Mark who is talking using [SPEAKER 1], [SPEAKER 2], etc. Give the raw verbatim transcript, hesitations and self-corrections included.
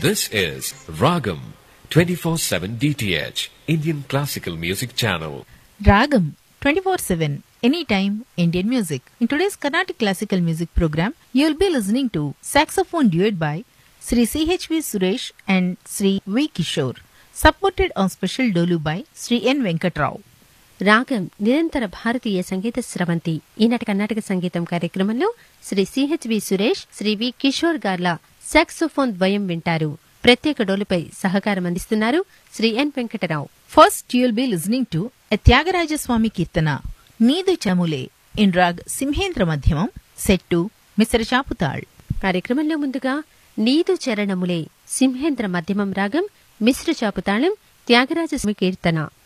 [SPEAKER 1] This is Ragam twenty-four seven D T H, Indian Classical Music Channel.
[SPEAKER 2] Ragam twenty-four seven, anytime Indian music. In today's Carnatic Classical Music program, you will be listening to saxophone duet by Sri C H V Suresh and Sri V Kishore, supported on special dolu by Sri N Venkatrao.
[SPEAKER 3] రాగం నిరంతర భారతీయ సంగీత స్రవంతి. ఈనాటి కర్ణాటక సంగీతం కార్యక్రమంలో Shri CHV Suresh, Shri వి కిషోర్ గార్ల saxophone ద్వయం వింటారు. ప్రత్యేక డోలుపై సహకారం అందిస్తున్నారు శ్రీ ఎన్ Venkatarao.
[SPEAKER 2] First, you will be listening to a Tyagaraja Swami Kirtana, Needu Chamule, in rag Simhendra Madhyamam, set to మిశ్ర చాపుతాళ్.
[SPEAKER 3] కార్యక్రమంలో ముందుగా నీదు చరణములే సింహేంద్ర మధ్యమం రాగం, మిశ్ర చాపుతాళం, త్యాగరాజ స్వామి కీర్తన.